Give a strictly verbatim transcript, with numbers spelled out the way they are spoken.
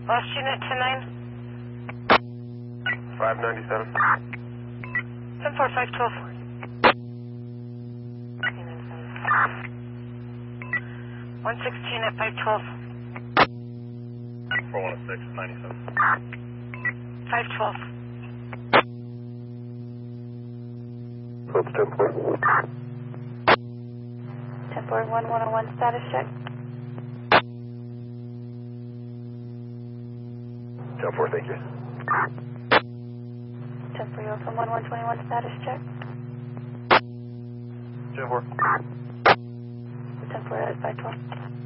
Last unit, ten nine. five ninety-seven. ten four, five twelve. one sixteen at five twelve. four one six, ninety-seven. five twelve. Oops, ten four. ten four, one one oh one status check. ten four, thank you. ten four, you're from one one two one status check. ten four. ten four at five twelve.